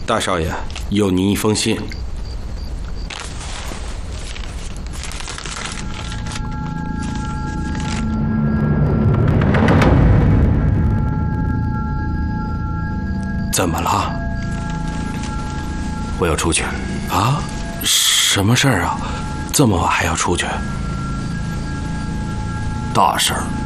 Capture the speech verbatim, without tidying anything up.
大少爷，有您一封信。怎么了？ 我要出去。 啊？什么事儿啊？这么晚还要出去？ 大事儿。